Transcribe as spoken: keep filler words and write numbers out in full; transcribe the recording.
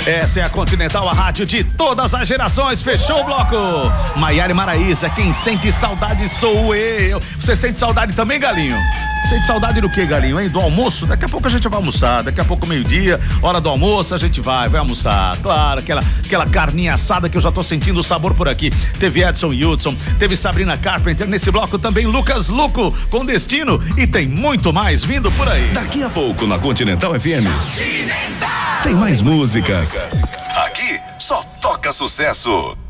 Essa é a Continental, a rádio de todas as gerações. Fechou o bloco. Maiara e Maraísa, quem sente saudade sou eu. Você sente saudade também, Galinho? Sente saudade do que, Galinho, hein? Do almoço? Daqui a pouco a gente vai almoçar, daqui a pouco meio-dia, hora do almoço, a gente vai, vai almoçar. Claro, aquela, aquela carninha assada que eu já tô sentindo o sabor por aqui. Teve Edson Hudson, teve Sabrina Carpenter, nesse bloco também Lucas Luco, com Destino, e tem muito mais vindo por aí. Daqui a pouco na Continental F M. Continental. Tem mais músicas. Aqui só toca sucesso.